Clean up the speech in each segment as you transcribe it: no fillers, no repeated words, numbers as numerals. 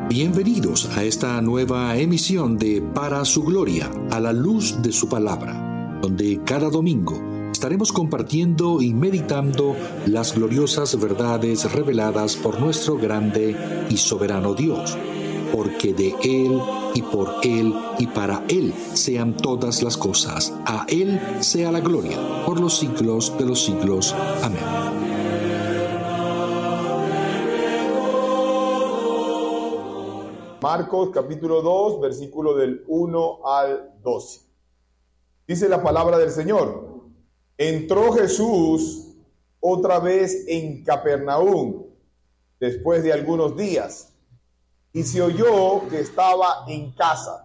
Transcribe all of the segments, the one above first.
Bienvenidos a esta nueva emisión de Para su Gloria, a la luz de su palabra, donde cada domingo estaremos compartiendo y meditando las gloriosas verdades reveladas por nuestro grande y soberano Dios, porque de Él y por Él y para Él sean todas las cosas. A Él sea la gloria por los siglos de los siglos. Amén. Marcos capítulo 2, versículo del 1 al 12. Dice la palabra del Señor: Entró Jesús otra vez en Capernaum después de algunos días, y se oyó que estaba en casa.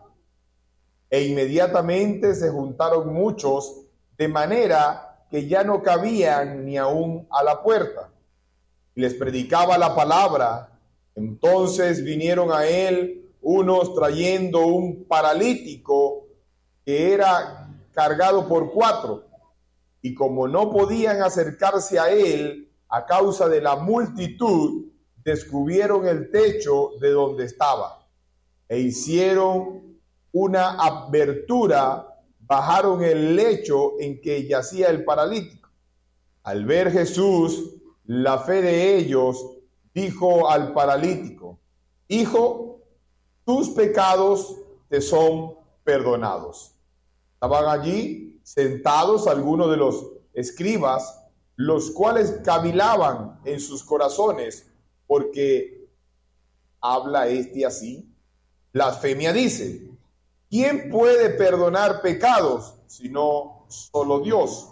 E inmediatamente se juntaron muchos, de manera que ya no cabían ni aún a la puerta. Y les predicaba la palabra. Entonces vinieron a él unos trayendo un paralítico que era cargado por 4, y como no podían acercarse a él a causa de la multitud, descubrieron el techo de donde estaba, e hicieron una abertura, bajaron el lecho en que yacía el paralítico. Al ver Jesús la fe de ellos, dijo al paralítico: Hijo, tus pecados te son perdonados. Estaban allí sentados algunos de los escribas, los cuales cavilaban en sus corazones, porque habla este así. Blasfemia dice: ¿quién puede perdonar pecados sino solo Dios?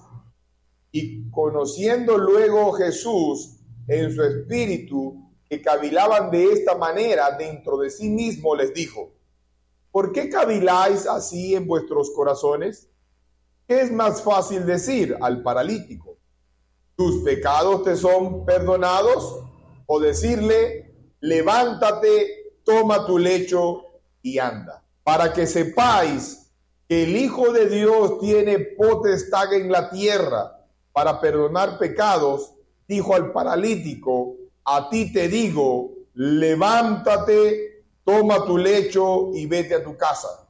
Y conociendo luego Jesús en su espíritu que cavilaban de esta manera dentro de sí mismo, les dijo: ¿por qué caviláis así en vuestros corazones? ¿Qué es más fácil decir al paralítico: tus pecados te son perdonados? O decirle: levántate, toma tu lecho y anda. Para que sepáis que el Hijo de Dios tiene potestad en la tierra para perdonar pecados, dijo al paralítico: a ti te digo, levántate, toma tu lecho y vete a tu casa.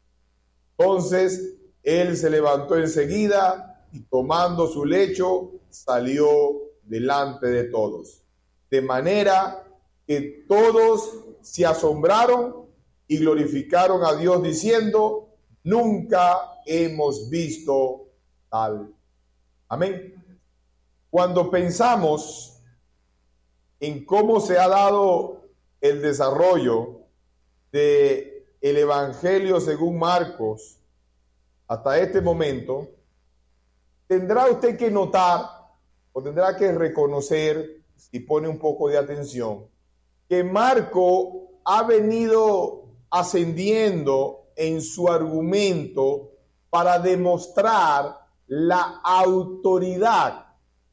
Entonces él se levantó enseguida y tomando su lecho salió delante de todos, de manera que todos se asombraron y glorificaron a Dios diciendo: nunca hemos visto tal. Amén. Cuando pensamos en cómo se ha dado el desarrollo del Evangelio según Marcos hasta este momento, tendrá usted que notar o tendrá que reconocer, si pone un poco de atención, que Marco ha venido ascendiendo en su argumento para demostrar la autoridad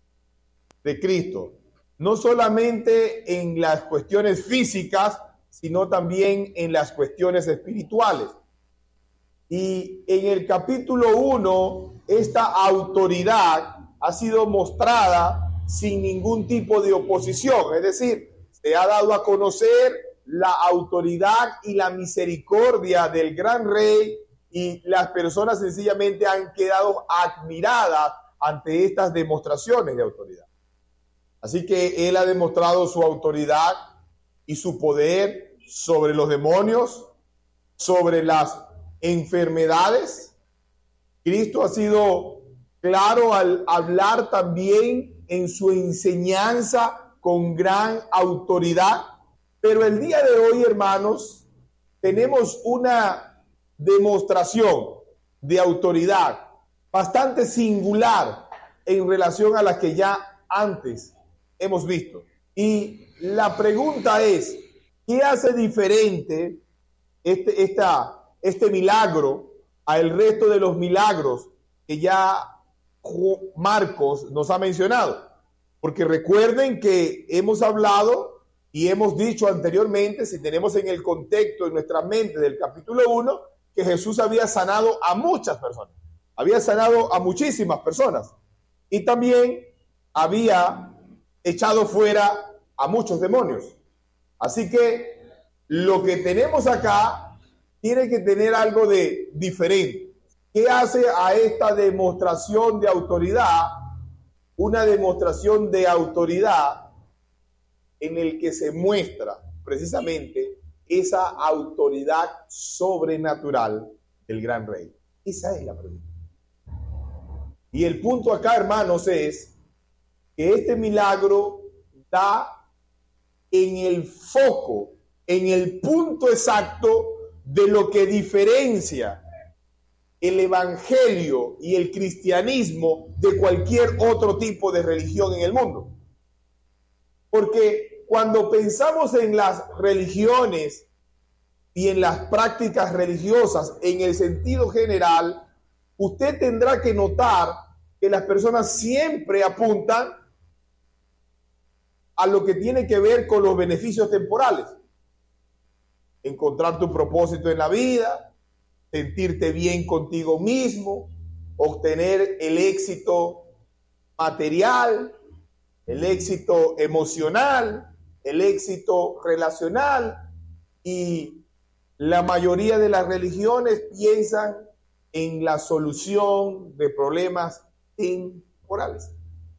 de Cristo, no solamente en las cuestiones físicas, sino también en las cuestiones espirituales. Y en el capítulo 1, esta autoridad ha sido mostrada sin ningún tipo de oposición, es decir, se ha dado a conocer la autoridad y la misericordia del gran rey, y las personas sencillamente han quedado admiradas ante estas demostraciones de autoridad. Así que él ha demostrado su autoridad y su poder sobre los demonios, sobre las enfermedades. Cristo ha sido claro al hablar también en su enseñanza con gran autoridad. Pero el día de hoy, hermanos, tenemos una demostración de autoridad bastante singular en relación a la que ya antes hemos visto. Y la pregunta es: ¿qué hace diferente este milagro al resto de los milagros que ya Marcos nos ha mencionado? Porque recuerden que hemos hablado y hemos dicho anteriormente, si tenemos en el contexto en nuestra mente del capítulo 1, que Jesús había sanado a muchas personas, había sanado a muchísimas personas, y también había echado fuera a muchos demonios. Así que lo que tenemos acá tiene que tener algo de diferente. ¿Qué hace a esta demostración de autoridad? Una demostración de autoridad en el que se muestra precisamente esa autoridad sobrenatural del gran rey. Esa es la pregunta. Y el punto acá, hermanos, es que este milagro da en el foco, en el punto exacto de lo que diferencia el evangelio y el cristianismo de cualquier otro tipo de religión en el mundo. Porque cuando pensamos en las religiones y en las prácticas religiosas en el sentido general, usted tendrá que notar que las personas siempre apuntan a lo que tiene que ver con los beneficios temporales. Encontrar tu propósito en la vida, sentirte bien contigo mismo, obtener el éxito material, el éxito emocional, el éxito relacional, y la mayoría de las religiones piensan en la solución de problemas temporales.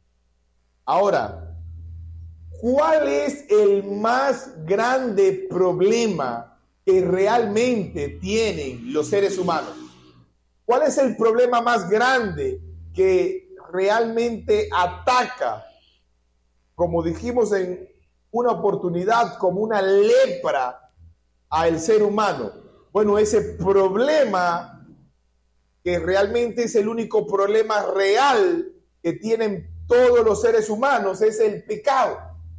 Ahora, ¿cuál es el más grande problema que realmente tienen los seres humanos? ¿Cuál es el problema más grande que realmente ataca, como dijimos en una oportunidad, como una lepra al ser humano? Bueno, ese problema que realmente es el único problema real que tienen todos los seres humanos es el pecado.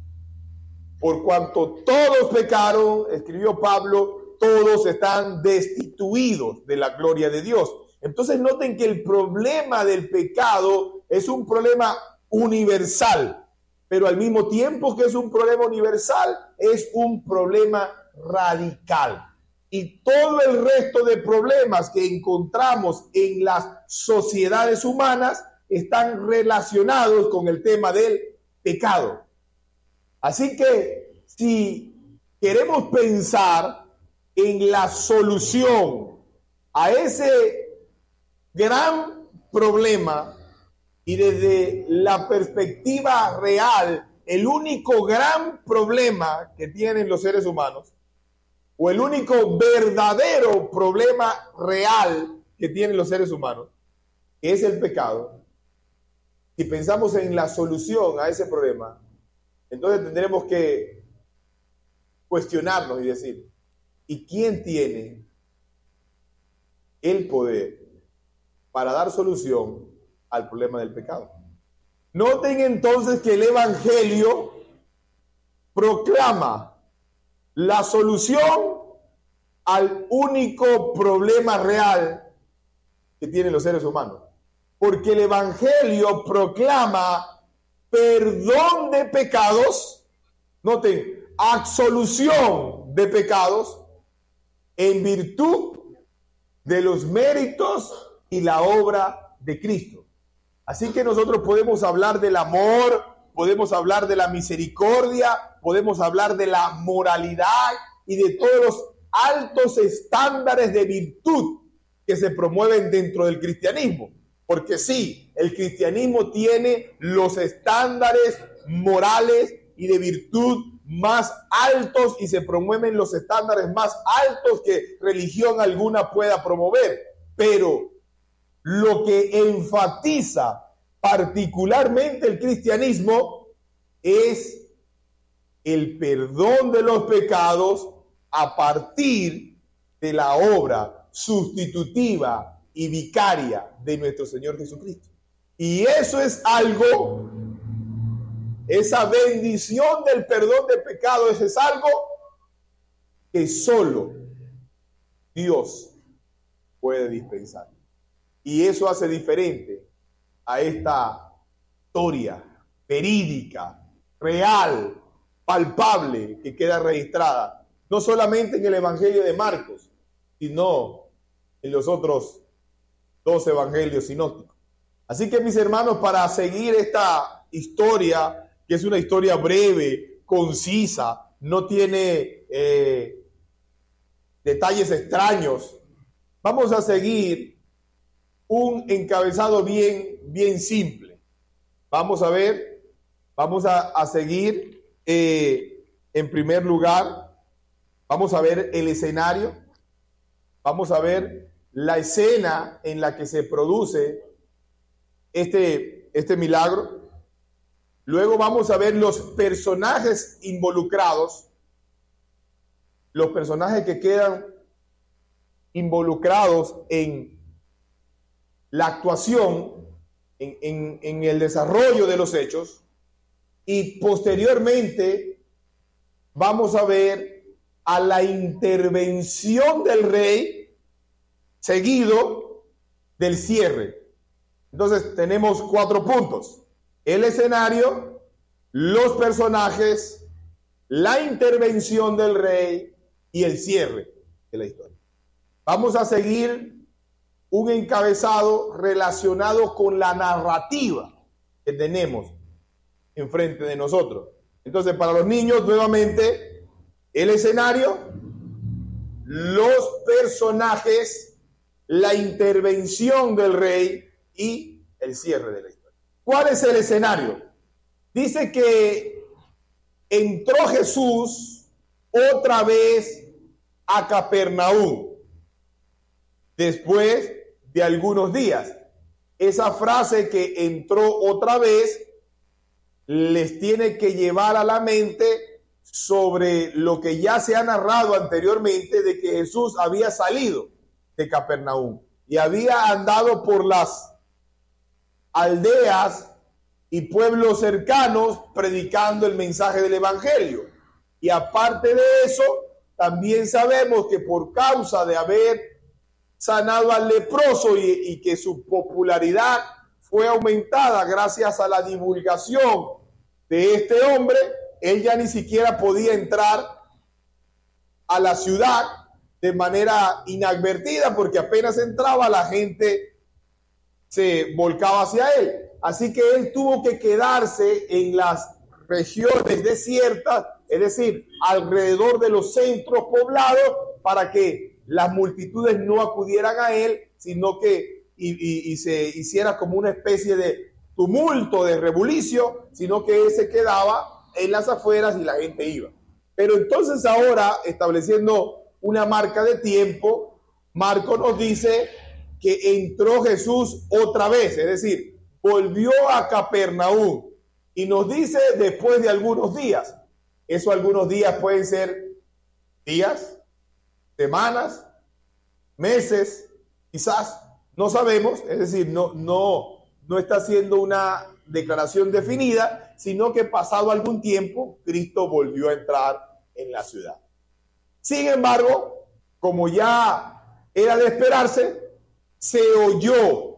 Por cuanto todos pecaron, escribió Pablo, todos están destituidos de la gloria de Dios. Entonces noten que el problema del pecado es un problema universal, pero al mismo tiempo que es un problema universal, es un problema radical. Y todo el resto de problemas que encontramos en las sociedades humanas están relacionados con el tema del pecado. Así que si queremos pensar en la solución a ese gran problema y desde la perspectiva real, el único gran problema que tienen los seres humanos, o el único verdadero problema real que tienen los seres humanos, que es el pecado, si pensamos en la solución a ese problema, entonces tendremos que cuestionarnos y decir, ¿y quién tiene el poder para dar solución al problema del pecado? Noten entonces que el Evangelio proclama la solución al único problema real que tienen los seres humanos. Porque el Evangelio proclama perdón de pecados, noten, absolución de pecados en virtud de los méritos y la obra de Cristo. Así que nosotros podemos hablar del amor, podemos hablar de la misericordia, podemos hablar de la moralidad y de todos los altos estándares de virtud que se promueven dentro del cristianismo. Porque sí, el cristianismo tiene los estándares morales y de virtud más altos y se promueven los estándares más altos que religión alguna pueda promover. Pero lo que enfatiza particularmente el cristianismo es el perdón de los pecados a partir de la obra sustitutiva y vicaria de nuestro Señor Jesucristo. Y eso es algo, esa bendición del perdón de pecados es algo que solo Dios puede dispensar. Y eso hace diferente a esta historia verídica, real, palpable, que queda registrada, no solamente en el Evangelio de Marcos, sino en los otros 2 evangelios sinópticos. Así que, mis hermanos, para seguir esta historia, que es una historia breve, concisa, no tiene detalles extraños. Vamos a seguir un encabezado bien simple. Vamos a seguir en primer lugar, vamos a ver el escenario, vamos a ver la escena en la que se produce este milagro. Luego vamos a ver los personajes involucrados, los personajes que quedan involucrados en la actuación, en el desarrollo de los hechos, y posteriormente vamos a ver a la intervención del rey seguido del cierre. Entonces tenemos 4 puntos: el escenario, los personajes, la intervención del rey y el cierre de la historia. Vamos a seguir un encabezado relacionado con la narrativa que tenemos enfrente de nosotros. Entonces, para los niños, nuevamente, el escenario, los personajes, la intervención del rey y el cierre de la historia. ¿Cuál es el escenario? Dice que entró Jesús otra vez a Capernaum después de algunos días. Esa frase, que entró otra vez, les tiene que llevar a la mente sobre lo que ya se ha narrado anteriormente, de que Jesús había salido de Capernaum y había andado por las aldeas y pueblos cercanos predicando el mensaje del evangelio. Y aparte de eso, también sabemos que por causa de haber sanado al leproso y que su popularidad fue aumentada gracias a la divulgación de este hombre, él ya ni siquiera podía entrar a la ciudad de manera inadvertida, porque apenas entraba la gente se volcaba hacia él. Así que él tuvo que quedarse en las regiones desiertas, es decir, alrededor de los centros poblados, para que las multitudes no acudieran a él, sino que y se hiciera como una especie de tumulto, de rebulicio, sino que él se quedaba en las afueras y la gente iba. Pero entonces ahora, estableciendo una marca de tiempo, Marcos nos dice que entró Jesús otra vez, es decir, volvió a Capernaum, y nos dice después de algunos días. Eso, algunos días pueden ser días, semanas, meses, quizás, no sabemos, es decir, no está haciendo una declaración definida, sino que pasado algún tiempo, Cristo volvió a entrar en la ciudad. Sin embargo, como ya era de esperarse, se oyó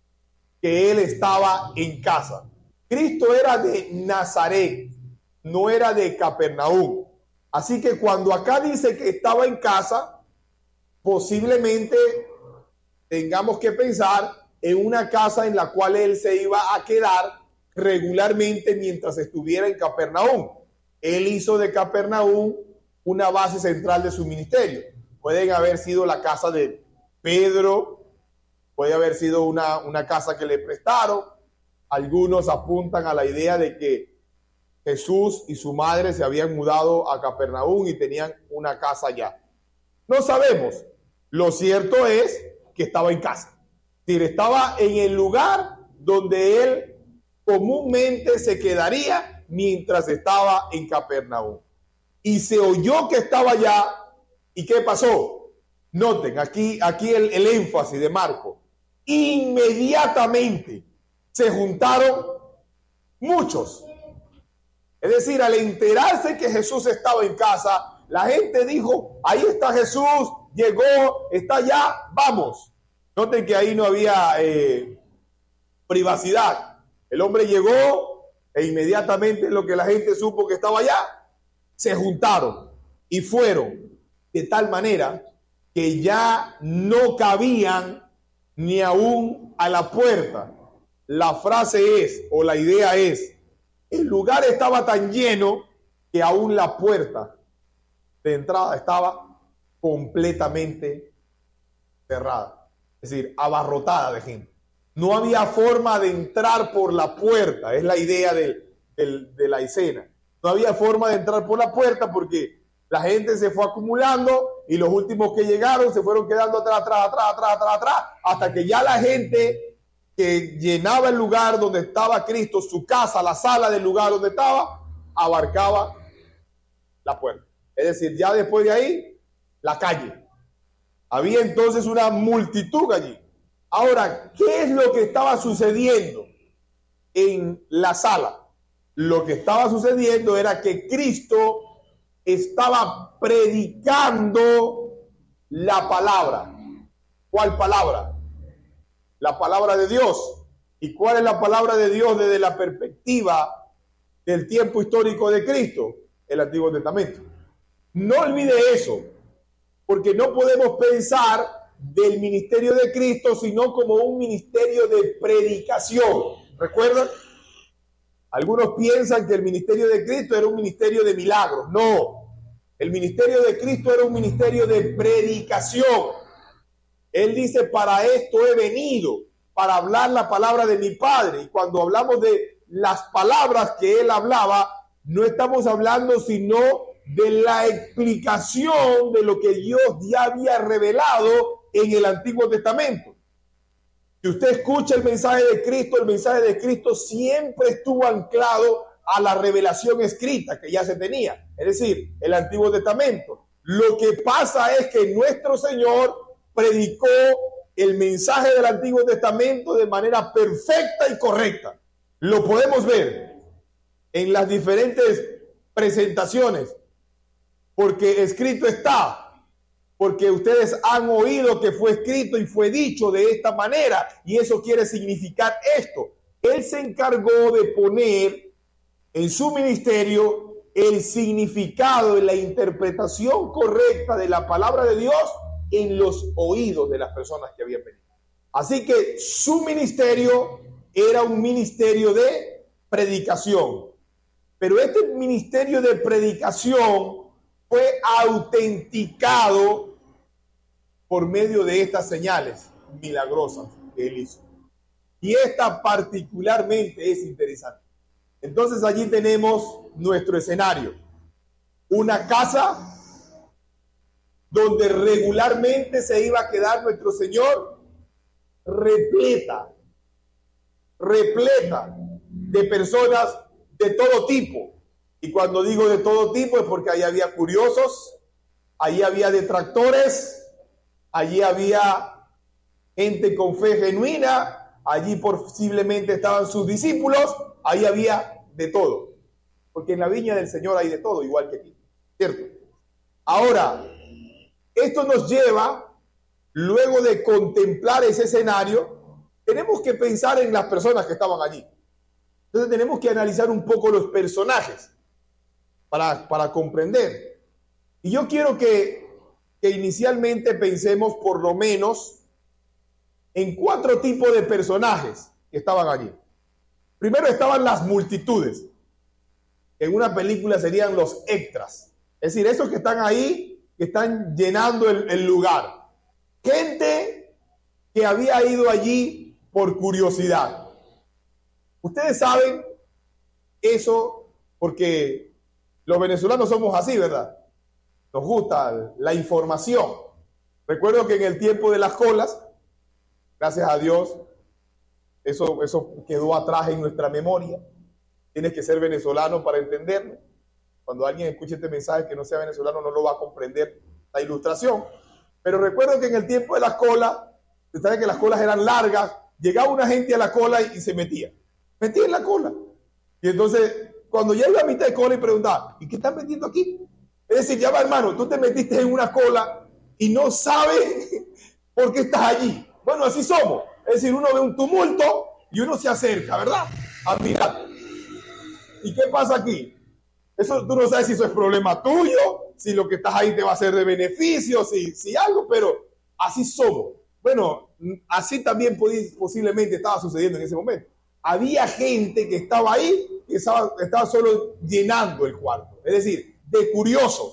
que él estaba en casa. Cristo era de Nazaret, no era de Capernaum. Así que cuando acá dice que estaba en casa, posiblemente tengamos que pensar en una casa en la cual él se iba a quedar regularmente mientras estuviera en Capernaum. Él hizo de Capernaum una base central de su ministerio. Pueden haber sido la casa de Pedro, puede haber sido una casa que le prestaron. Algunos apuntan a la idea de que Jesús y su madre se habían mudado a Capernaum y tenían una casa allá. No sabemos. Lo cierto es que estaba en casa. Es decir, estaba en el lugar donde él comúnmente se quedaría mientras estaba en Capernaum. Y se oyó que estaba allá. ¿Y qué pasó? Noten, aquí el énfasis de Marcos. Inmediatamente se juntaron muchos. Es decir, al enterarse que Jesús estaba en casa, la gente dijo: ahí está Jesús, llegó, está allá, vamos. Noten que ahí no había privacidad. El hombre llegó e inmediatamente lo que la gente supo que estaba allá, se juntaron y fueron, de tal manera que ya no cabían ni aún a la puerta. La frase es, o la idea es, el lugar estaba tan lleno que aún la puerta de entrada estaba completamente cerrada, es decir, abarrotada de gente. No había forma de entrar por la puerta, es la idea de la escena. No había forma de entrar por la puerta porque la gente se fue acumulando y los últimos que llegaron se fueron quedando atrás, hasta que ya la gente que llenaba el lugar donde estaba Cristo, su casa, la sala del lugar donde estaba, abarcaba la puerta. Es decir, ya después de ahí, la calle. Había entonces una multitud allí. Ahora, ¿qué es lo que estaba sucediendo en la sala? Lo que estaba sucediendo era que Cristo estaba predicando la palabra. ¿Cuál palabra? La palabra de Dios. ¿Y cuál es la palabra de Dios desde la perspectiva del tiempo histórico de Cristo? El Antiguo Testamento. No olvide eso, porque no podemos pensar del ministerio de Cristo sino como un ministerio de predicación. ¿Recuerdan? Algunos piensan que el ministerio de Cristo era un ministerio de milagros. No, el ministerio de Cristo era un ministerio de predicación. Él dice, para esto he venido, para hablar la palabra de mi Padre. Y cuando hablamos de las palabras que él hablaba, no estamos hablando sino de la explicación de lo que Dios ya había revelado en el Antiguo Testamento. Si usted escucha el mensaje de Cristo siempre estuvo anclado a la revelación escrita que ya se tenía, es decir, el Antiguo Testamento. Lo que pasa es que nuestro Señor predicó el mensaje del Antiguo Testamento de manera perfecta y correcta. Lo podemos ver en las diferentes presentaciones, porque escrito está. Porque ustedes han oído que fue escrito y fue dicho de esta manera, y eso quiere significar esto. Él se encargó de poner en su ministerio el significado y la interpretación correcta de la palabra de Dios en los oídos de las personas que habían venido. Así que su ministerio era un ministerio de predicación. Pero este ministerio de predicación fue autenticado por medio de estas señales milagrosas que él hizo. Y esta particularmente es interesante. Entonces allí tenemos nuestro escenario. Una casa donde regularmente se iba a quedar nuestro Señor, repleta de personas de todo tipo. Y cuando digo de todo tipo es porque allí había curiosos, allí había detractores, allí había gente con fe genuina, allí posiblemente estaban sus discípulos, allí había de todo. Porque en la viña del Señor hay de todo, igual que aquí, ¿cierto? Ahora, esto nos lleva, luego de contemplar ese escenario, tenemos que pensar en las personas que estaban allí. Entonces tenemos que analizar un poco los personajes para comprender. Y yo quiero que inicialmente pensemos por lo menos en 4 tipos de personajes que estaban allí. Primero estaban las multitudes. En una película serían los extras. Es decir, esos que están ahí, que están llenando el lugar. Gente que había ido allí por curiosidad. Ustedes saben eso porque los venezolanos somos así, ¿verdad? Nos gusta la información. Recuerdo que en el tiempo de las colas, gracias a Dios, eso quedó atrás en nuestra memoria. Tienes que ser venezolano para entenderlo. Cuando alguien escuche este mensaje que no sea venezolano no lo va a comprender la ilustración. Pero recuerdo que en el tiempo de las colas, ustedes saben que las colas eran largas, llegaba una gente a la cola y se metía en la cola. Y entonces, cuando ya iba a mitad de cola y preguntaba, ¿y qué están metiendo aquí? Es decir, ya va, hermano, tú te metiste en una cola y no sabes por qué estás allí. Bueno, así somos. Es decir, uno ve un tumulto y uno se acerca, ¿verdad? A mirar. ¿Y qué pasa aquí? Eso tú no sabes si eso es problema tuyo, si lo que estás ahí te va a ser de beneficio, si algo, pero así somos. Bueno, así también posiblemente estaba sucediendo en ese momento. Había gente que estaba ahí, que estaba solo llenando el cuarto. Es decir, de curiosos.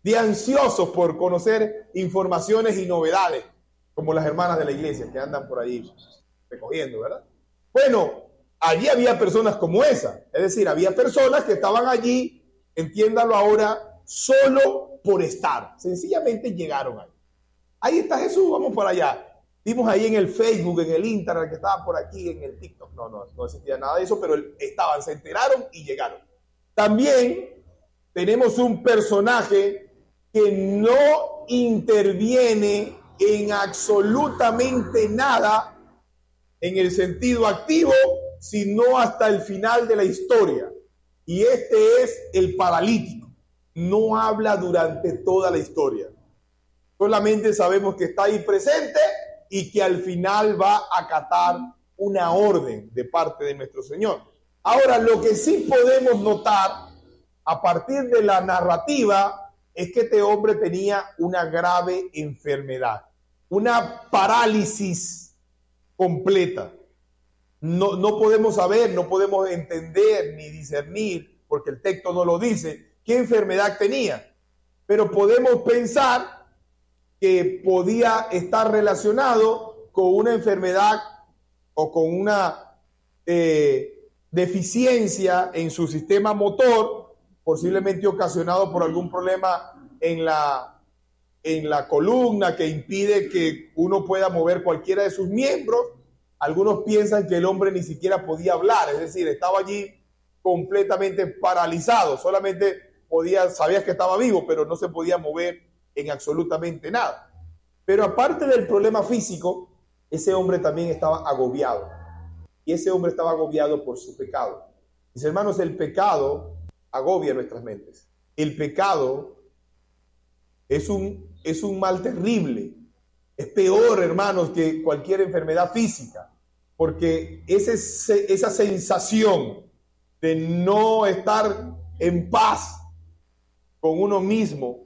de ansiosos por conocer informaciones y novedades, como las hermanas de la iglesia que andan por ahí recogiendo, ¿verdad? Bueno, allí había personas como esa, es decir, había personas que estaban allí, entiéndalo ahora, solo por estar, sencillamente llegaron ahí. Ahí está Jesús, vamos para allá. Vimos ahí en el Facebook, en el Instagram, que estaba por aquí, en el TikTok. No existía nada de eso, pero estaban, se enteraron y llegaron. También tenemos un personaje que no interviene en absolutamente nada en el sentido activo, sino hasta el final de la historia. Y este es el paralítico. No habla durante toda la historia. Solamente sabemos que está ahí presente y que al final va a acatar una orden de parte de nuestro Señor. Ahora, lo que sí podemos notar a partir de la narrativa es que este hombre tenía una grave enfermedad, una parálisis completa. No podemos saber, no podemos entender ni discernir, porque el texto no lo dice, qué enfermedad tenía, pero podemos pensar que podía estar relacionado con una enfermedad o con una deficiencia en su sistema motor, posiblemente ocasionado por algún problema en la columna que impide que uno pueda mover cualquiera de sus miembros. Algunos piensan que el hombre ni siquiera podía hablar, es decir, estaba allí completamente paralizado, solamente sabías que estaba vivo, pero no se podía mover en absolutamente nada. Pero aparte del problema físico, ese hombre también estaba agobiado. Y ese hombre estaba agobiado por su pecado. Mis hermanos, el pecado agobia nuestras mentes. El pecado es un mal terrible. Es peor, hermanos, que cualquier enfermedad física. Porque esa sensación de no estar en paz con uno mismo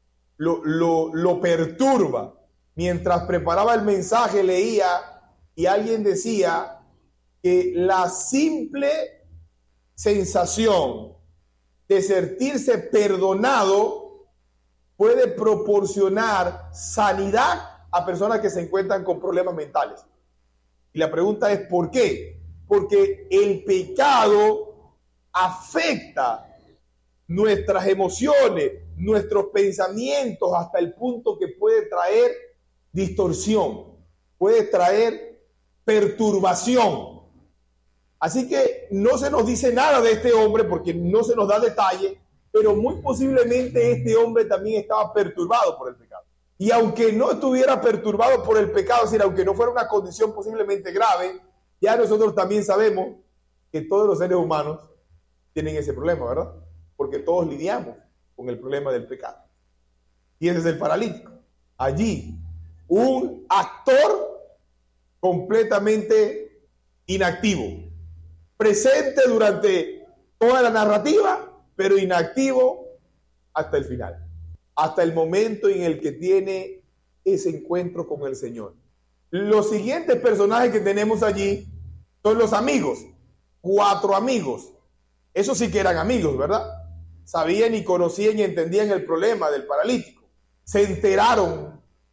lo perturba. Mientras preparaba el mensaje, leía y alguien decía que la simple sensación de sentirse perdonado puede proporcionar sanidad a personas que se encuentran con problemas mentales. Y la pregunta es, ¿por qué? Porque el pecado afecta nuestras emociones, nuestros pensamientos, hasta el punto que puede traer distorsión, puede traer perturbación. Así que no se nos dice nada de este hombre porque no se nos da detalle, pero muy posiblemente este hombre también estaba perturbado por el pecado. Y aunque no estuviera perturbado por el pecado, es decir, aunque no fuera una condición posiblemente grave, ya nosotros también sabemos que todos los seres humanos tienen ese problema, ¿verdad? Porque todos lidiamos con el problema del pecado. Y ese es el paralítico. Allí, un actor completamente inactivo, presente durante toda la narrativa, pero inactivo hasta el final, hasta el momento en el que tiene ese encuentro con el Señor. Los siguientes personajes que tenemos allí son los amigos, 4 amigos. Esos sí que eran amigos, ¿verdad? Sabían y conocían y entendían el problema del paralítico. Se enteraron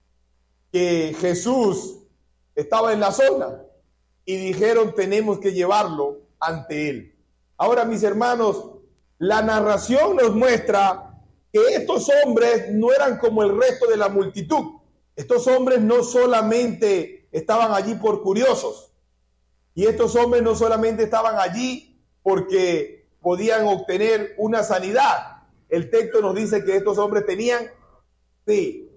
que Jesús estaba en la zona y dijeron, tenemos que llevarlo ante él. Ahora, mis hermanos, la narración nos muestra que estos hombres no eran como el resto de la multitud. Estos hombres no solamente estaban allí por curiosos, y estos hombres no solamente estaban allí porque podían obtener una sanidad. El texto nos dice que estos hombres tenían fe.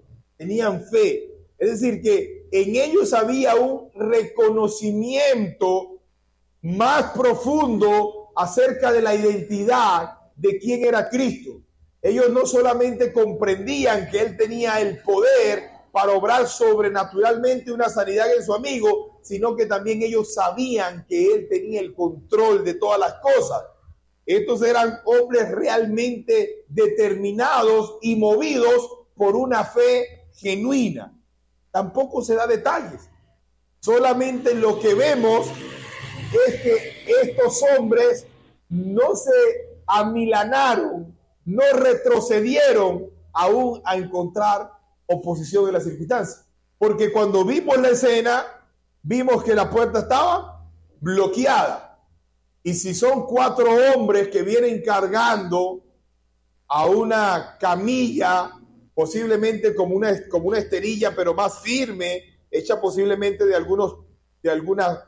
Es decir, que en ellos había un reconocimiento más profundo acerca de la identidad de quién era Cristo. Ellos no solamente comprendían que Él tenía el poder para obrar sobrenaturalmente una sanidad en su amigo, sino que también ellos sabían que Él tenía el control de todas las cosas. Estos eran hombres realmente determinados y movidos por una fe genuina. Tampoco se da detalles. Solamente lo que vemos es que estos hombres no se amilanaron, no retrocedieron aún a encontrar oposición en las circunstancias. Porque cuando vimos la escena, vimos que la puerta estaba bloqueada. Y si son 4 hombres que vienen cargando a una camilla, posiblemente como una esterilla, pero más firme, hecha posiblemente de algunas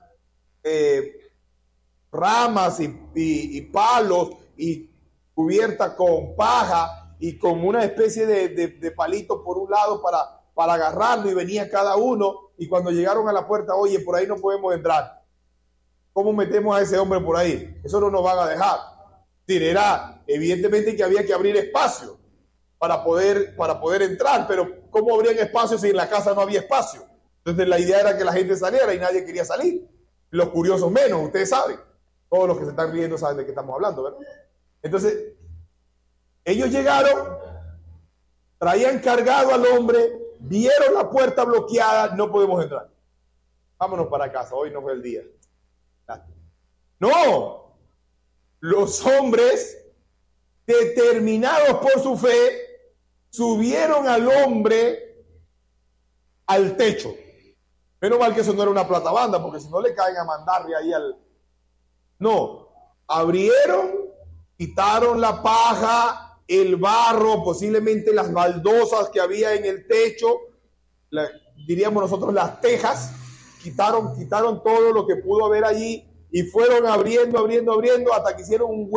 ramas y palos, y cubierta con paja y con una especie de palito por un lado para agarrarlo, y venía cada uno, y cuando llegaron a la puerta, oye, por ahí no podemos entrar. ¿Cómo metemos a ese hombre por ahí? Eso no nos van a dejar. Era evidentemente que había que abrir espacio para poder entrar, pero ¿cómo abrían espacio si en la casa no había espacio? Entonces la idea era que la gente saliera y nadie quería salir. Los curiosos menos, ustedes saben. Todos los que se están riendo saben de qué estamos hablando, ¿verdad? Entonces, ellos llegaron, traían cargado al hombre, vieron la puerta bloqueada, no podemos entrar. Vámonos para casa, hoy no fue el día. No, los hombres, determinados por su fe, subieron al hombre al techo. Menos mal que eso no era una platabanda, porque si no le caen a mandarle ahí al... No, abrieron, quitaron la paja, el barro, posiblemente las baldosas que había en el techo, diríamos nosotros las tejas, quitaron todo lo que pudo haber allí y fueron abriendo hasta que hicieron un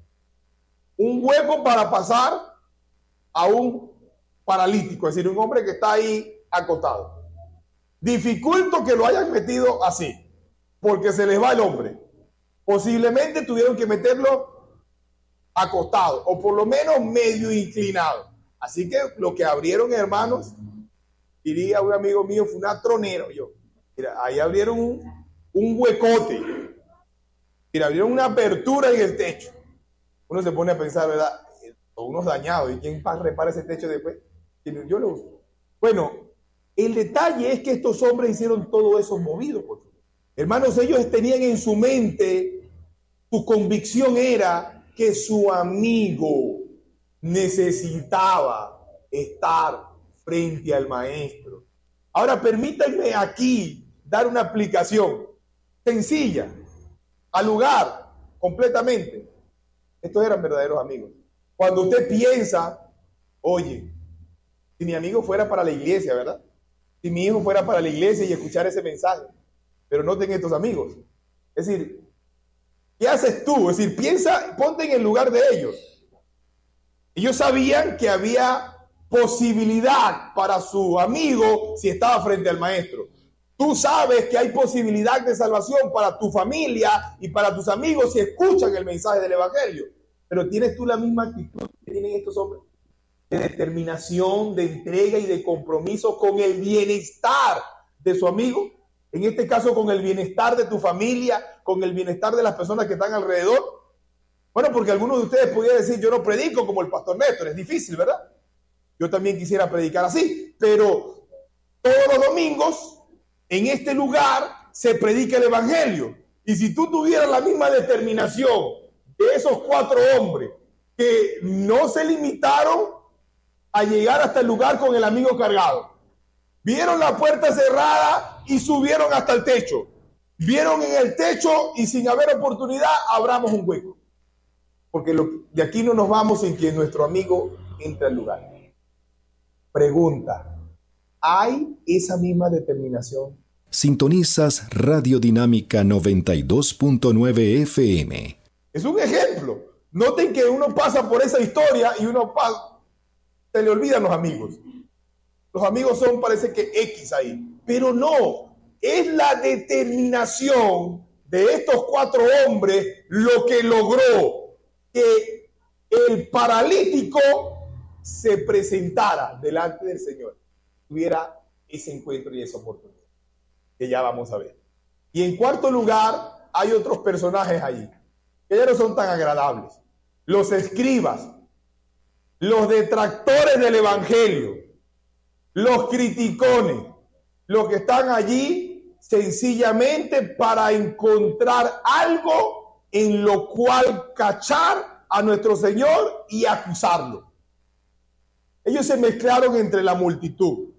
hueco para pasar a un paralítico, es decir, un hombre que está ahí acostado. Dificulto que lo hayan metido así, porque se les va el hombre. Posiblemente tuvieron que meterlo acostado, o por lo menos medio inclinado. Así que lo que abrieron, hermanos, diría un amigo mío, fue una tronera. Mira, ahí abrieron un huecote. Mira, abrieron una apertura en el techo. Uno se pone a pensar, ¿verdad? Unos dañados. ¿Y quién repara ese techo después? Yo lo uso. Bueno, el detalle es que estos hombres hicieron todo eso movidos por su... Hermanos, ellos tenían en su mente, su convicción era que su amigo necesitaba estar frente al maestro. Ahora permítanme aquí dar una aplicación sencilla, al lugar, completamente. Estos eran verdaderos amigos. Cuando usted piensa, oye, si mi amigo fuera para la iglesia, ¿verdad? Si mi hijo fuera para la iglesia y escuchar ese mensaje, pero noten estos amigos. Es decir, ¿qué haces tú? Es decir, piensa, ponte en el lugar de ellos. Ellos sabían que había posibilidad para su amigo si estaba frente al maestro. Tú sabes que hay posibilidad de salvación para tu familia y para tus amigos si escuchan el mensaje del evangelio. Pero ¿tienes tú la misma actitud que tienen estos hombres? De determinación, de entrega y de compromiso con el bienestar de su amigo. En este caso, con el bienestar de tu familia, con el bienestar de las personas que están alrededor. Bueno, porque algunos de ustedes podrían decir, yo no predico como el pastor Néstor, es difícil, ¿verdad? Yo también quisiera predicar así, pero todos los domingos en este lugar se predica el evangelio. Y si tú tuvieras la misma determinación de esos 4 hombres que no se limitaron a llegar hasta el lugar con el amigo cargado, vieron la puerta cerrada y subieron hasta el techo, vieron en el techo y sin haber oportunidad abramos un hueco, porque de aquí no nos vamos sin que nuestro amigo entre al lugar. Pregunta, ¿hay esa misma determinación? Sintonizas Radio Dinámica 92.9 FM. Es un ejemplo. Noten que uno pasa por esa historia y se le olvidan los amigos. Los amigos son, parece que X ahí. Pero no, es la determinación de estos 4 hombres lo que logró que el paralítico se presentara delante del Señor, tuviera ese encuentro y esa oportunidad, que ya vamos a ver. Y en cuarto lugar, hay otros personajes allí, que ya no son tan agradables. Los escribas, los detractores del evangelio, los criticones, los que están allí sencillamente para encontrar algo en lo cual cachar a nuestro Señor y acusarlo. Ellos se mezclaron entre la multitud,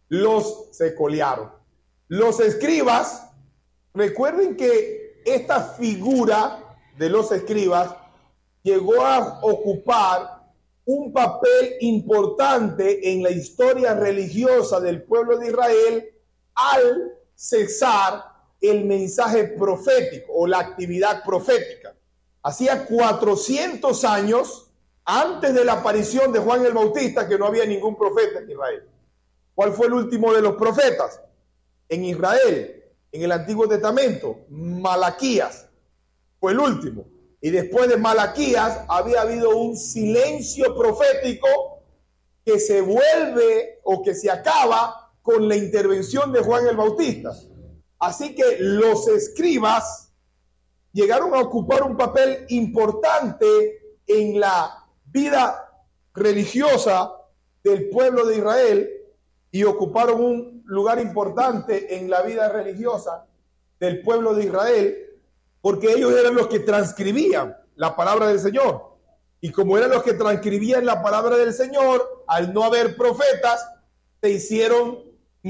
se colearon. Los escribas, recuerden que esta figura de los escribas llegó a ocupar un papel importante en la historia religiosa del pueblo de Israel al cesar el mensaje profético o la actividad profética. Hacía 400 años antes de la aparición de Juan el Bautista que no había ningún profeta en Israel. ¿Cuál fue el último de los profetas en Israel en el Antiguo Testamento? Malaquías fue el último. Y después de Malaquías había habido un silencio profético que se vuelve o que se acaba con la intervención de Juan el Bautista. Así que los escribas llegaron a ocupar un papel importante en la vida religiosa del pueblo de Israel y ocuparon un lugar importante en la vida religiosa del pueblo de Israel, porque ellos eran los que transcribían la palabra del Señor. Y como eran los que transcribían la palabra del Señor, al no haber profetas, se hicieron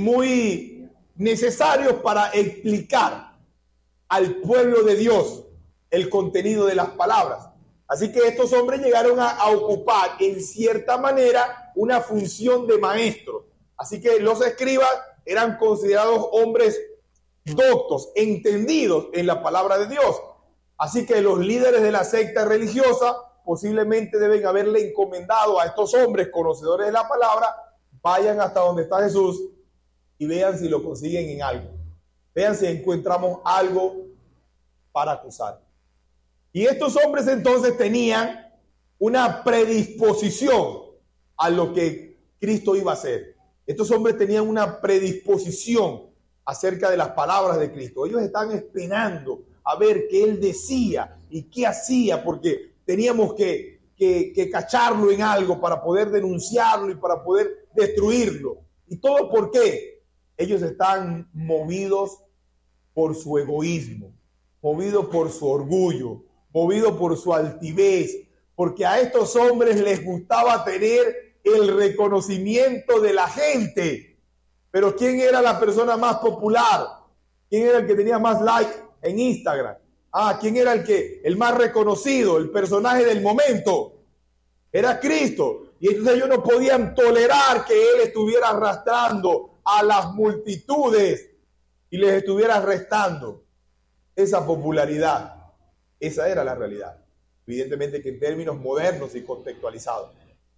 muy necesarios para explicar al pueblo de Dios el contenido de las palabras. Así que estos hombres llegaron a ocupar en cierta manera una función de maestro. Así que los escribas eran considerados hombres doctos, entendidos en la palabra de Dios. Así que los líderes de la secta religiosa posiblemente deben haberle encomendado a estos hombres conocedores de la palabra: vayan hasta donde está Jesús y vean si lo consiguen en algo. Vean si encontramos algo para acusar. Y estos hombres entonces tenían una predisposición a lo que Cristo iba a hacer. Estos hombres tenían una predisposición acerca de las palabras de Cristo. Ellos estaban esperando a ver qué Él decía y qué hacía, porque teníamos que cacharlo en algo para poder denunciarlo y para poder destruirlo. ¿Y todo por qué? Ellos están movidos por su egoísmo, movidos por su orgullo, movidos por su altivez, porque a estos hombres les gustaba tener el reconocimiento de la gente. Pero ¿quién era la persona más popular? ¿Quién era el que tenía más like en Instagram? ¿Quién era el más reconocido, el personaje del momento? Era Cristo. Y entonces ellos no podían tolerar que Él estuviera arrastrando a las multitudes y les estuviera restando esa popularidad. Esa era la realidad. Evidentemente que en términos modernos y contextualizados.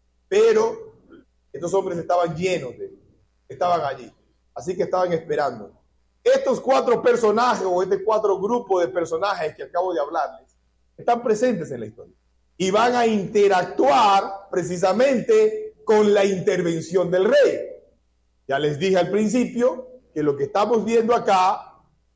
Pero estos hombres estaban llenos estaban allí. Así que estaban esperando. Estos cuatro personajes o este cuatro grupos de personajes que acabo de hablarles están presentes en la historia. Y van a interactuar precisamente con la intervención del rey. Ya les dije al principio que lo que estamos viendo acá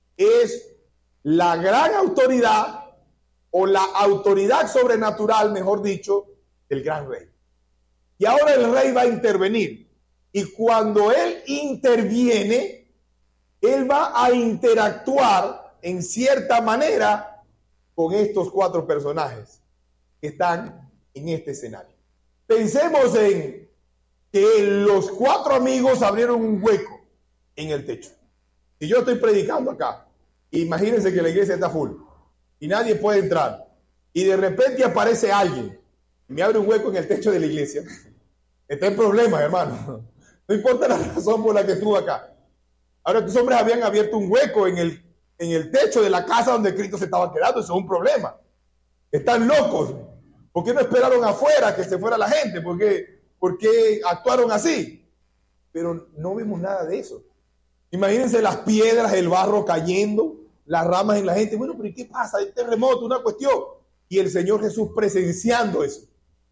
es la gran autoridad o la autoridad sobrenatural, mejor dicho, del gran rey. Y ahora el rey va a intervenir. Y cuando él interviene, él va a interactuar en cierta manera con estos cuatro personajes que están en este escenario. Pensemos en que los cuatro amigos abrieron un hueco en el techo. Si yo estoy predicando acá, imagínense que la iglesia está full y nadie puede entrar, y de repente aparece alguien y me abre un hueco en el techo de la iglesia. Está en problemas, hermano. No importa la razón por la que estuvo acá. Ahora, estos hombres habían abierto un hueco en el techo de la casa donde Cristo se estaba quedando. Eso es un problema. Están locos. ¿Por qué no esperaron afuera que se fuera la gente? ¿Por qué actuaron así? Pero no vemos nada de eso. Imagínense las piedras, el barro cayendo, las ramas en la gente. Bueno, pero ¿y qué pasa? Hay terremoto, una cuestión. Y el Señor Jesús presenciando eso.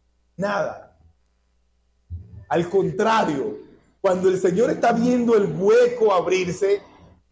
Nada. Al contrario, cuando el Señor está viendo el hueco abrirse,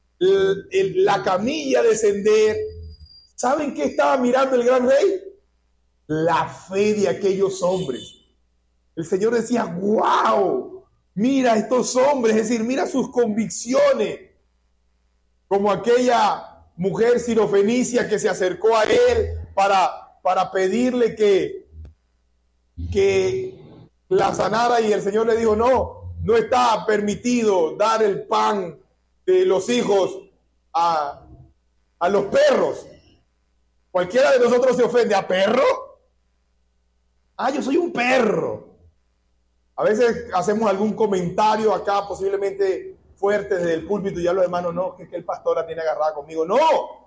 la camilla descender, ¿saben qué estaba mirando el gran rey? La fe de aquellos hombres. El Señor decía: ¡wow! Mira estos hombres, es decir, mira sus convicciones. Como aquella mujer sirofenicia que se acercó a él para pedirle que la sanara y el Señor le dijo, no está permitido dar el pan de los hijos a los perros. Cualquiera de nosotros se ofende. ¿A perro? Yo soy un perro. A veces hacemos algún comentario acá posiblemente fuerte desde el púlpito y ya los hermanos, no, que el pastor la tiene agarrada conmigo. No,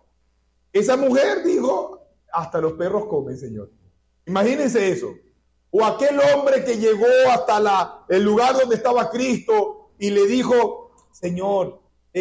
esa mujer dijo, hasta los perros comen, Señor. Imagínense eso. O aquel hombre que llegó hasta el lugar donde estaba Cristo y le dijo, Señor,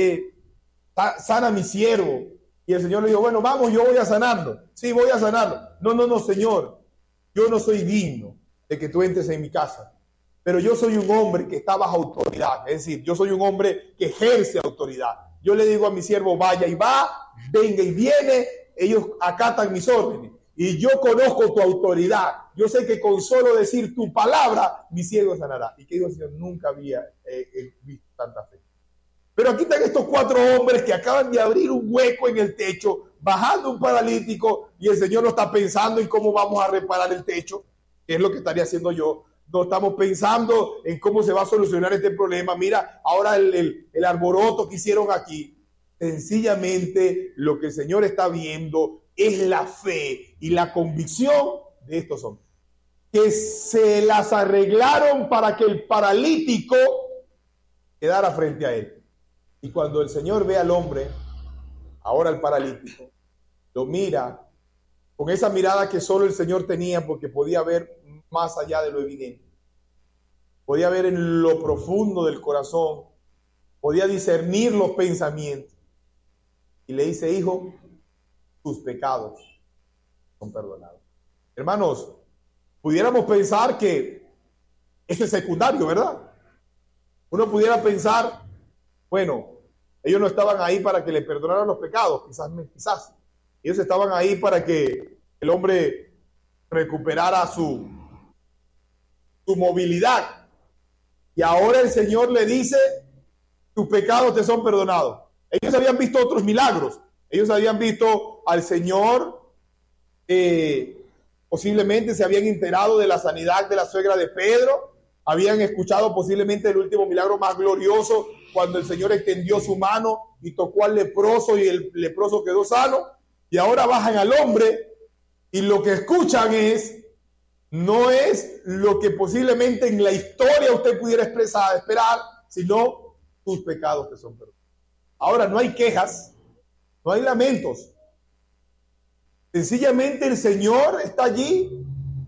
sana a mi siervo. Y el Señor le dijo, bueno, vamos, yo voy a sanarlo. Sí, voy a sanarlo. No, Señor, yo no soy digno de que tú entres en mi casa. Pero yo soy un hombre que está bajo autoridad. Es decir, yo soy un hombre que ejerce autoridad. Yo le digo a mi siervo, vaya y va, venga y viene. Ellos acatan mis órdenes. Y yo conozco tu autoridad. Yo sé que con solo decir tu palabra, mi siervo sanará. Y que digo, Señor, nunca había visto tanta fe. Pero aquí están estos 4 hombres que acaban de abrir un hueco en el techo, bajando un paralítico, y el Señor no está pensando en cómo vamos a reparar el techo, que es lo que estaría haciendo yo. No estamos pensando en cómo se va a solucionar este problema. Mira, ahora el alboroto que hicieron aquí. Sencillamente lo que el Señor está viendo es la fe y la convicción de estos hombres, que se las arreglaron para que el paralítico quedara frente a él. Y cuando el Señor ve al hombre, ahora el paralítico, lo mira con esa mirada que solo el Señor tenía, porque podía ver más allá de lo evidente. Podía ver en lo profundo del corazón, podía discernir los pensamientos. Y le dice, hijo, tus pecados son perdonados. Hermanos, pudiéramos pensar que eso es secundario, ¿verdad? Uno pudiera pensar, bueno, ellos no estaban ahí para que le perdonaran los pecados, quizás. Ellos estaban ahí para que el hombre recuperara su movilidad. Y ahora el Señor le dice, tus pecados te son perdonados. Ellos habían visto otros milagros. Ellos habían visto al Señor, posiblemente se habían enterado de la sanidad de la suegra de Pedro, habían escuchado posiblemente el último milagro más glorioso, cuando el Señor extendió su mano y tocó al leproso y el leproso quedó sano. Y ahora bajan al homre y lo que escuchan no es lo que posiblemente en la historia usted pudiera esperar, sino tus pecados te son perdonados. Ahora no hay quejas, no hay lamentos. Sencillamente el Señor está allí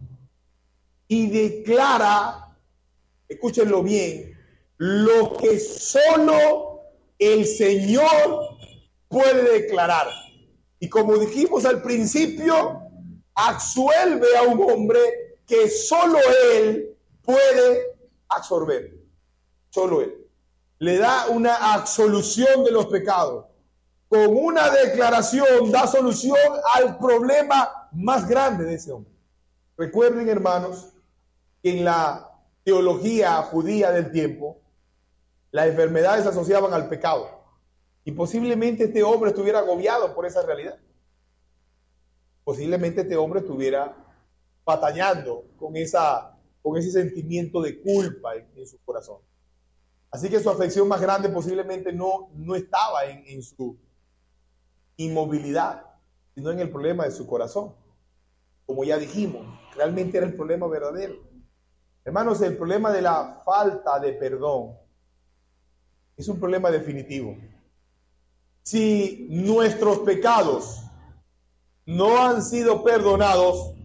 y declara, escúchenlo bien, lo que solo el Señor puede declarar. Y como dijimos al principio, absuelve a un hombre que solo Él puede absorber. Solo Él. Le da una absolución de los pecados. Con una declaración da solución al problema más grande de ese hombre. Recuerden, hermanos, que en la teología judía del tiempo, las enfermedades se asociaban al pecado. Y posiblemente este hombre estuviera agobiado por esa realidad. Posiblemente este hombre estuviera batallando con ese sentimiento de culpa en su corazón. Así que su aflicción más grande posiblemente no estaba en su inmovilidad, sino en el problema de su corazón. Como ya dijimos, realmente era el problema verdadero. Hermanos, el problema de la falta de perdón es un problema definitivo. Si nuestros pecados no han sido perdonados,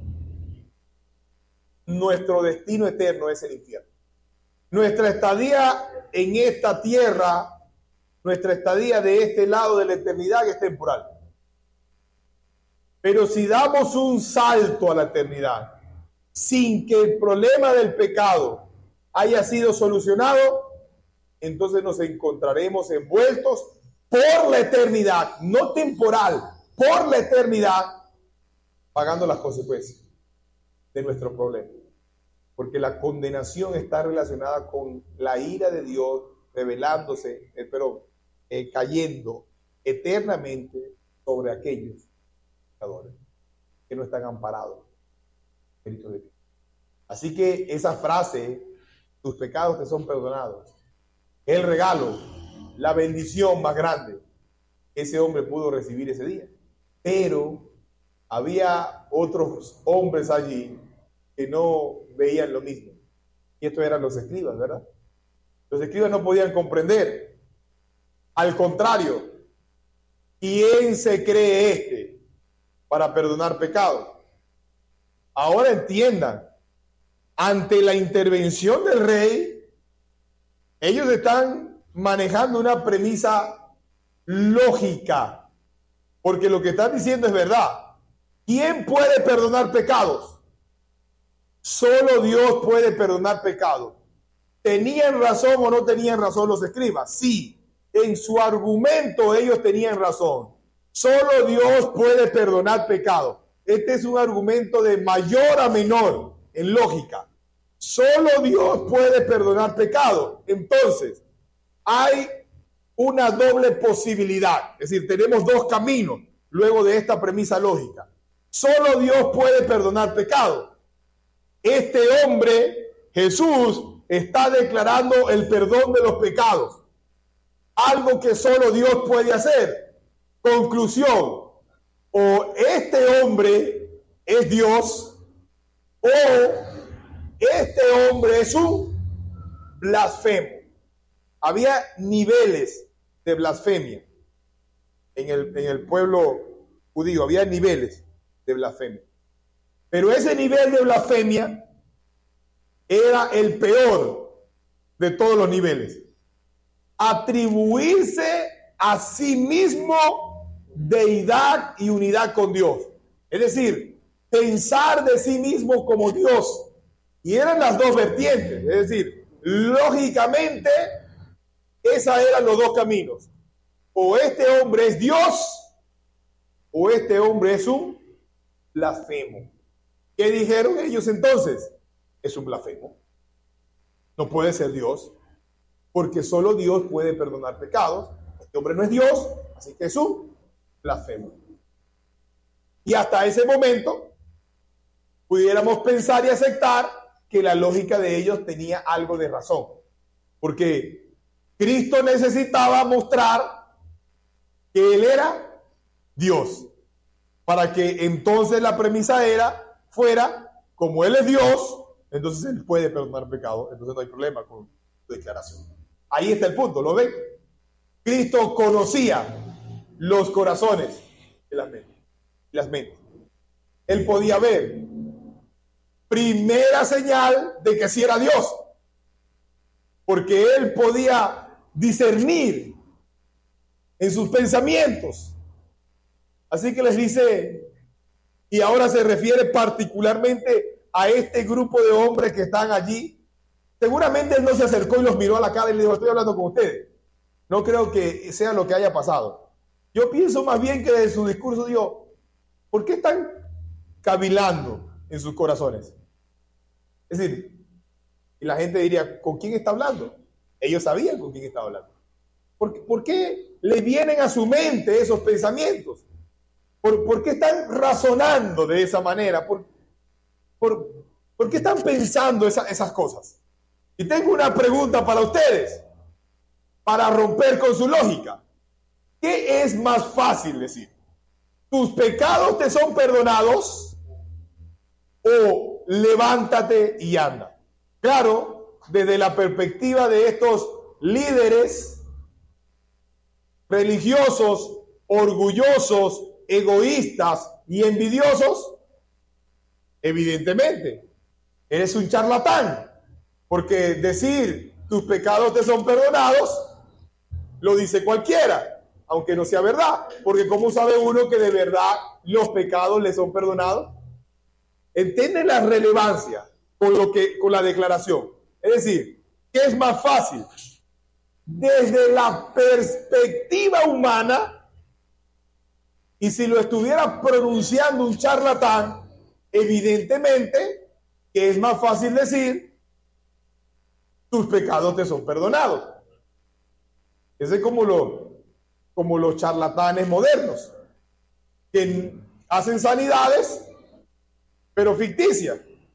nuestro destino eterno es el infierno. Nuestra estadía en esta tierra, nuestra estadía de este lado de la eternidad es temporal. Pero si damos un salto a la eternidad sin que el problema del pecado haya sido solucionado, entonces nos encontraremos envueltos por la eternidad, no temporal, por la eternidad, pagando las consecuencias de nuestro problema. Porque la condenación está relacionada con la ira de Dios revelándose, cayendo eternamente sobre aquellos pecadores que no están amparados. Así que esa frase, tus pecados te son perdonados, es el regalo, la bendición más grande que ese hombre pudo recibir ese día. Pero había otros hombres allí que no veían lo mismo. Y estos eran los escribas, ¿verdad? Los escribas no podían comprender. Al contrario, ¿quién se cree este para perdonar pecados? Ahora entiendan, ante la intervención del rey, ellos están manejando una premisa lógica, porque lo que están diciendo es verdad. ¿Quién puede perdonar pecados? Solo Dios puede perdonar pecados. ¿Tenían razón o no tenían razón los escribas? Sí, en su argumento ellos tenían razón. Solo Dios puede perdonar pecados. Este es un argumento de mayor a menor en lógica. Solo Dios puede perdonar pecados. Entonces, hay una doble posibilidad. Es decir, tenemos dos caminos luego de esta premisa lógica. Solo Dios puede perdonar pecados. Este hombre, Jesús, está declarando el perdón de los pecados. Algo que solo Dios puede hacer. Conclusión. O este hombre es Dios, o este hombre es un blasfemo. Había niveles de blasfemia en el pueblo judío, había niveles de blasfemia. Pero ese nivel de blasfemia era el peor de todos los niveles. Atribuirse a sí mismo deidad y unidad con Dios. Es decir, pensar de sí mismo como Dios. Y eran las dos vertientes. Es decir, lógicamente, esos eran los dos caminos. O este hombre es Dios, o este hombre es un blasfemo. ¿Qué dijeron ellos entonces? Es un blasfemo. No puede ser Dios, porque solo Dios puede perdonar pecados. Este hombre no es Dios, así que es un blasfemo. Y hasta ese momento pudiéramos pensar y aceptar que la lógica de ellos tenía algo de razón, porque Cristo necesitaba mostrar que Él era Dios, para que entonces la premisa fuera, como Él es Dios, entonces Él puede perdonar pecados, entonces no hay problema con su declaración. Ahí está el punto, ¿lo ven? Cristo conocía los corazones de las mentes. Él podía ver. Primera señal de que sí era Dios. Porque Él podía discernir en sus pensamientos. Así que les dice, y ahora se refiere particularmente a este grupo de hombres que están allí. Seguramente Él no se acercó y los miró a la cara y le dijo, estoy hablando con ustedes. No creo que sea lo que haya pasado. Yo pienso más bien que de su discurso dijo, ¿por qué están cavilando en sus corazones? Es decir, y la gente diría, ¿con quién está hablando? Ellos sabían con quién estaba hablando. ¿Por qué le vienen a su mente esos pensamientos? ¿Por qué están razonando de esa manera? ¿Por qué están pensando esas cosas? Y tengo una pregunta para ustedes, para romper con su lógica. ¿Qué es más fácil decir? ¿Tus pecados te son perdonados? ¿O levántate y anda? Claro, desde la perspectiva de estos líderes religiosos, orgullosos, egoístas y envidiosos, evidentemente, eres un charlatán, porque decir tus pecados te son perdonados, lo dice cualquiera, aunque no sea verdad, porque ¿cómo sabe uno que de verdad los pecados le son perdonados? ¿Entienden la relevancia con la declaración? Es decir, ¿qué es más fácil? Desde la perspectiva humana, y si lo estuviera pronunciando un charlatán, evidentemente que es más fácil decir, tus pecados te son perdonados. Ese es como los charlatanes modernos, que hacen sanidades, pero ficticias.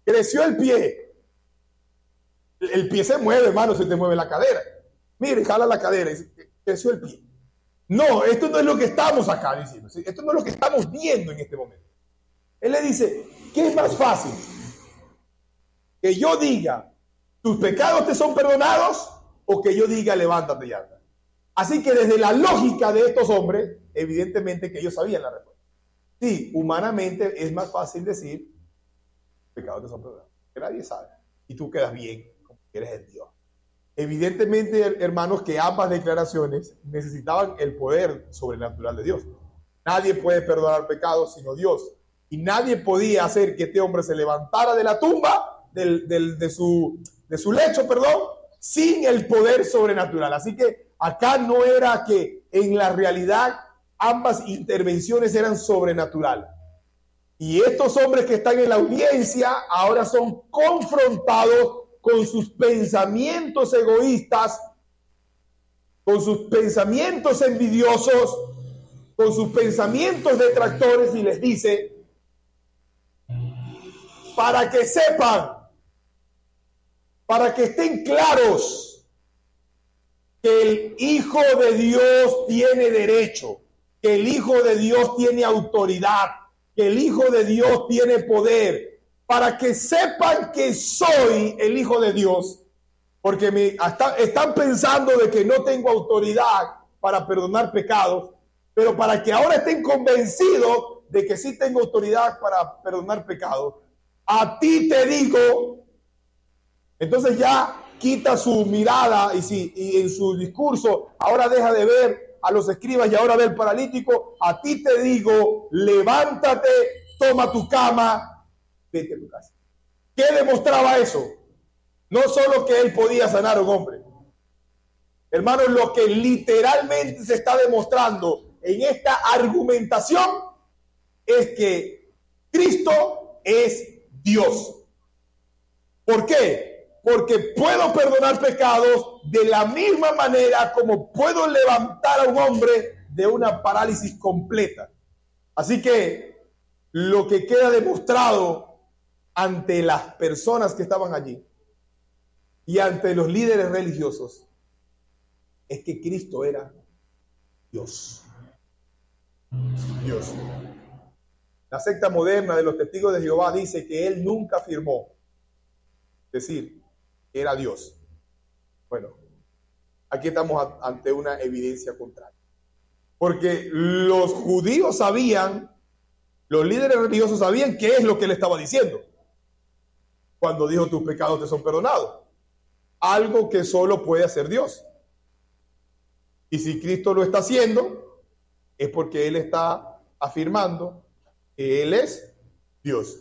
Creció el pie. El pie se mueve, hermano, se te mueve la cadera. Mire, jala la cadera y creció el pie. No, esto no es lo que estamos acá diciendo. Esto no es lo que estamos viendo en este momento. Él le dice, ¿qué es más fácil? Que yo diga, tus pecados te son perdonados, o que yo diga, levántate y anda. Así que desde la lógica de estos hombres, evidentemente que ellos sabían la respuesta. Sí, humanamente es más fácil decir, tus pecados te son perdonados, que nadie sabe. Y tú quedas bien, como que eres el Dios. Evidentemente, hermanos, que ambas declaraciones necesitaban el poder sobrenatural de Dios. Nadie puede perdonar pecados sino Dios. Y nadie podía hacer que este hombre se levantara de la tumba, de su lecho, sin el poder sobrenatural. Así que acá no era que en la realidad ambas intervenciones eran sobrenaturales. Y estos hombres que están en la audiencia ahora son confrontados con sus pensamientos egoístas, con sus pensamientos envidiosos, con sus pensamientos detractores, y les dice, para que sepan, para que estén claros, que el Hijo de Dios tiene derecho, que el Hijo de Dios tiene autoridad, que el Hijo de Dios tiene poder, para que sepan que soy el Hijo de Dios, porque están pensando de que no tengo autoridad para perdonar pecados, pero para que ahora estén convencidos de que sí tengo autoridad para perdonar pecados, a ti te digo. Entonces ya quita su mirada y en su discurso ahora deja de ver a los escribas y ahora ve al paralítico. A ti te digo, levántate, toma tu cama, vete a tu casa. ¿Qué demostraba eso? No solo que él podía sanar a un hombre. Hermanos, lo que literalmente se está demostrando en esta argumentación es que Cristo es Dios. ¿Por qué? Porque puedo perdonar pecados de la misma manera como puedo levantar a un hombre de una parálisis completa. Así que lo que queda demostrado ante las personas que estaban allí y ante los líderes religiosos es que Cristo era Dios. Dios. La secta moderna de los testigos de Jehová dice que él nunca afirmó decir que era Dios. Bueno, aquí estamos ante una evidencia contraria. Porque los judíos sabían, los líderes religiosos sabían qué es lo que él estaba diciendo cuando dijo tus pecados te son perdonados. Algo que solo puede hacer Dios. Y si Cristo lo está haciendo, es porque él está afirmando que él es Dios.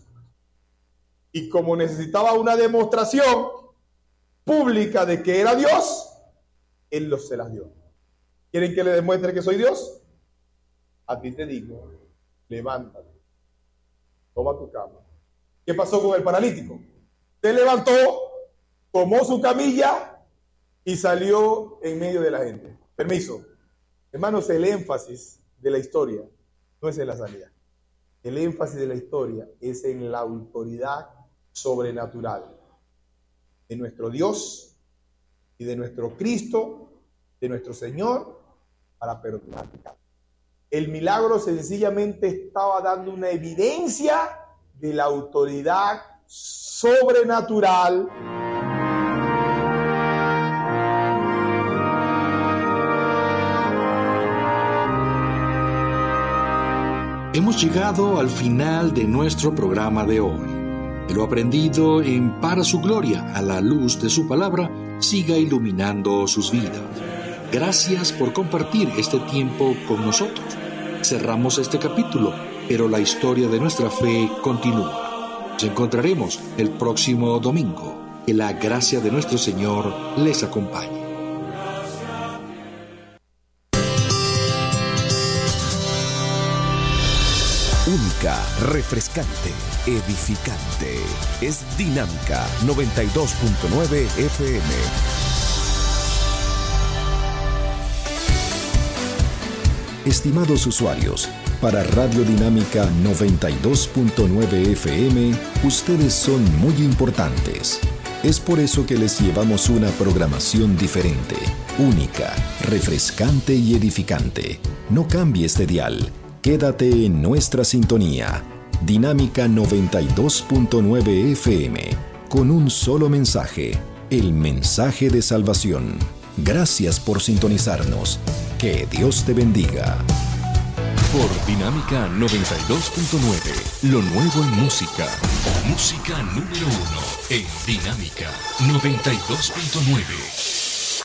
Y como necesitaba una demostración pública de que era Dios, él se las dio. ¿Quieren que le demuestre que soy Dios? A ti te digo, levántate, toma tu cama. ¿Qué pasó con el paralítico? Se levantó, tomó su camilla y salió en medio de la gente. Permiso. Hermanos, el énfasis de la historia no es en la sanidad. El énfasis de la historia es en la autoridad sobrenatural de nuestro Dios y de nuestro Cristo, de nuestro Señor, para perdonar pecados. El milagro sencillamente estaba dando una evidencia de la autoridad sobrenatural Hemos llegado al final de nuestro programa de hoy. Que lo aprendido en Para su Gloria, a la luz de su palabra, siga iluminando sus vidas. Gracias por compartir este tiempo con nosotros. Cerramos este capítulo, pero la historia de nuestra fe continúa. Nos encontraremos el próximo domingo. Que la gracia de nuestro Señor les acompañe. Única, refrescante, edificante. Es Dinámica 92.9 FM. Estimados usuarios, para Radio Dinámica 92.9 FM, ustedes son muy importantes. Es por eso que les llevamos una programación diferente, única, refrescante y edificante. No cambies de dial, quédate en nuestra sintonía. Dinámica 92.9 FM, con un solo mensaje, el mensaje de salvación. Gracias por sintonizarnos. Que Dios te bendiga. Por Dinámica 92.9, lo nuevo en música. Música número 1 en Dinámica 92.9.